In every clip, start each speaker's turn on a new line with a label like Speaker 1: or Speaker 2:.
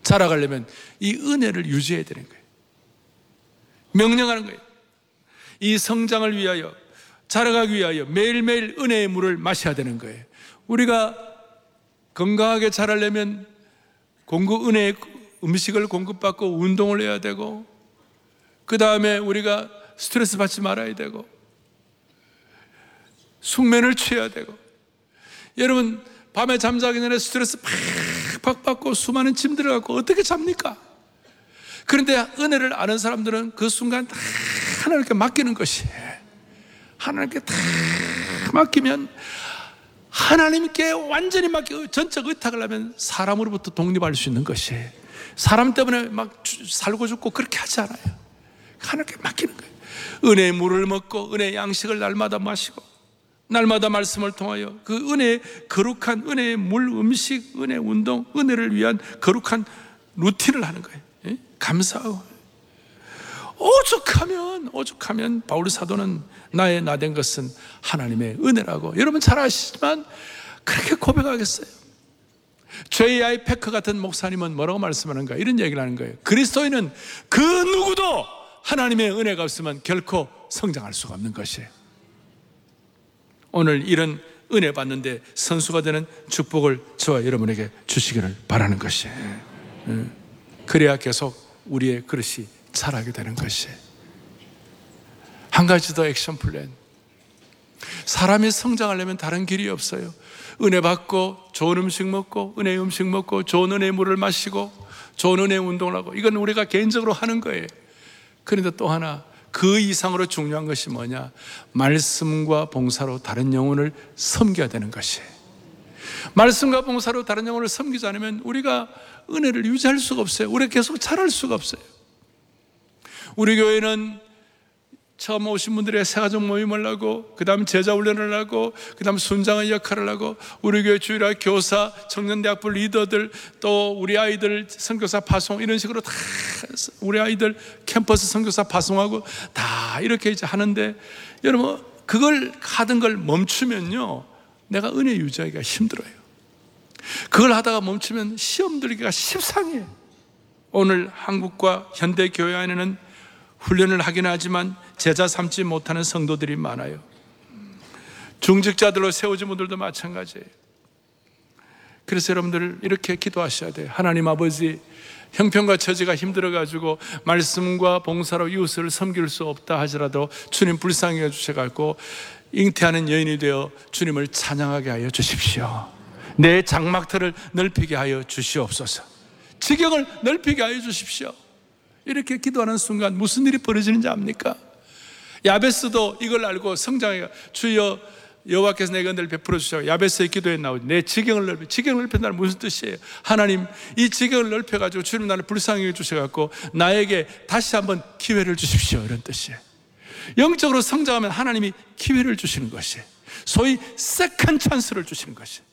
Speaker 1: 자라가려면 이 은혜를 유지해야 되는 거예요. 명령하는 거예요. 이 성장을 위하여, 자라가기 위하여 매일매일 은혜의 물을 마셔야 되는 거예요. 우리가 건강하게 자라려면 은혜의 음식을 공급받고 운동을 해야 되고, 그 다음에 우리가 스트레스 받지 말아야 되고, 숙면을 취해야 되고. 여러분, 밤에 잠자기 전에 스트레스 팍팍 받고 수많은 짐 들어가고 어떻게 잡니까? 그런데 은혜를 아는 사람들은 그 순간 다 하나님께 맡기는 것이, 하나님께 다 맡기면, 하나님께 완전히 맡기고 전적 의탁을 하면 사람으로부터 독립할 수 있는 것이, 사람 때문에 막 살고 죽고 그렇게 하지 않아요. 하나님께 맡기는 거예요. 은혜의 물을 먹고 은혜의 양식을 날마다 마시고, 날마다 말씀을 통하여 그 은혜의 거룩한 은혜의 물, 음식, 은혜 운동, 은혜를 위한 거룩한 루틴을 하는 거예요. 예? 감사하고. 오죽하면 바울 사도는 나의 나된 것은 하나님의 은혜라고, 여러분 잘 아시지만 그렇게 고백하겠어요. J.I. 패커 같은 목사님은 뭐라고 말씀하는가? 이런 얘기를 하는 거예요. 그리스도인은 그 누구도 하나님의 은혜가 없으면 결코 성장할 수가 없는 것이에요. 오늘 이런 은혜 받는데 선수가 되는 축복을 저와 여러분에게 주시기를 바라는 것이에요. 그래야 계속 우리의 그릇이 자라게 되는 것이에요. 한 가지 더 액션 플랜. 사람이 성장하려면 다른 길이 없어요. 은혜 받고 좋은 음식 먹고, 은혜의 음식 먹고, 좋은 은혜의 물을 마시고, 좋은 은혜의 운동을 하고, 이건 우리가 개인적으로 하는 거예요. 그런데 또 하나, 그 이상으로 중요한 것이 뭐냐? 말씀과 봉사로 다른 영혼을 섬겨야 되는 것이에요. 말씀과 봉사로 다른 영혼을 섬기지 않으면 우리가 은혜를 유지할 수가 없어요. 우리가 계속 자랄 수가 없어요. 우리 교회는 처음 오신 분들의 새가족 모임을 하고, 그 다음 제자 훈련을 하고, 그 다음 순장의 역할을 하고, 우리 교회 주일학 교사, 청년대학부 리더들, 또 우리 아이들 선교사 파송, 이런 식으로 다 우리 아이들 캠퍼스 선교사 파송하고 다 이렇게 이제 하는데, 여러분 그걸 하던 걸 멈추면요, 내가 은혜 유지하기가 힘들어요. 그걸 하다가 멈추면 시험 들기가 십상이에요. 오늘 한국과 현대 교회 안에는 훈련을 하긴 하지만 제자 삼지 못하는 성도들이 많아요. 중직자들로 세워진 분들도 마찬가지예요. 그래서 여러분들 이렇게 기도하셔야 돼요. 하나님 아버지, 형편과 처지가 힘들어가지고 말씀과 봉사로 이웃을 섬길 수 없다 하더라도 주님 불쌍히 해주셔가지고 잉태하는 여인이 되어 주님을 찬양하게 하여 주십시오. 내 장막터를 넓히게 하여 주시옵소서. 지경을 넓히게 하여 주십시오. 이렇게 기도하는 순간 무슨 일이 벌어지는지 압니까? 야베스도 이걸 알고 성장해가, 주여 여호와께서 내게 은혜를 베풀어 주시고, 야베스의 기도에 나오죠. 내 지경을 넓혀. 지경을 넓힌다는 무슨 뜻이에요? 하나님, 이 지경을 넓혀가지고 주님 나를 불쌍히 해주셔갖고 나에게 다시 한번 기회를 주십시오, 이런 뜻이에요. 영적으로 성장하면 하나님이 기회를 주시는 것이에요. 소위 세컨드 찬스를 주시는 것이에요.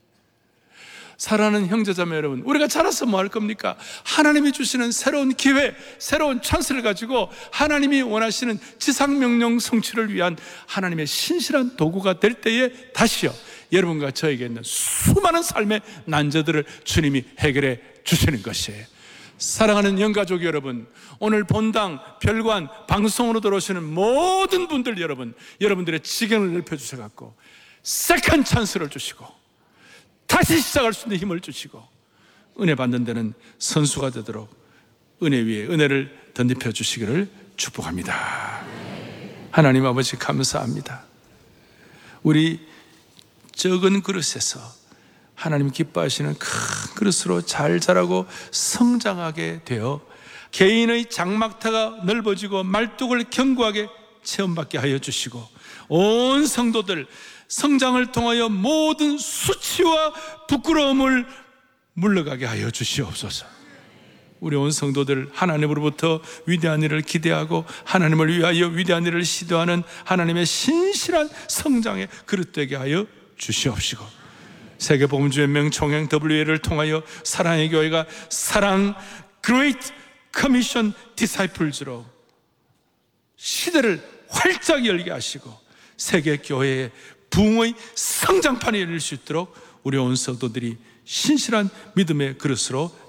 Speaker 1: 사랑하는 형제자매 여러분, 우리가 자라서 뭐 할 겁니까? 하나님이 주시는 새로운 기회, 새로운 찬스를 가지고 하나님이 원하시는 지상명령 성취를 위한 하나님의 신실한 도구가 될 때에 다시요, 여러분과 저에게 있는 수많은 삶의 난제들을 주님이 해결해 주시는 것이에요. 사랑하는 영가족 여러분, 오늘 본당, 별관, 방송으로 들어오시는 모든 분들 여러분, 여러분들의 지경을 넓혀주셔서 세컨드 찬스를 주시고 다시 시작할 수 있는 힘을 주시고, 은혜 받는 데는 선수가 되도록 은혜 위에 은혜를 덧입혀 주시기를 축복합니다. 하나님 아버지 감사합니다. 우리 적은 그릇에서 하나님 기뻐하시는 큰 그릇으로 잘 자라고 성장하게 되어 개인의 장막터가 넓어지고 말뚝을 견고하게 체험받게 하여 주시고, 온 성도들 성장을 통하여 모든 수치와 부끄러움을 물러가게 하여 주시옵소서. 우리 온 성도들 하나님으로부터 위대한 일을 기대하고 하나님을 위하여 위대한 일을 시도하는 하나님의 신실한 성장의 그릇 되게 하여 주시옵시고, 세계복음주의명 총행 WA를 통하여 사랑의 교회가 사랑 Great Commission Disciples로 시대를 활짝 열게 하시고 세계교회의 부흥의 성장판이 열릴 수 있도록 우리 온 성도들이 신실한 믿음의 그릇으로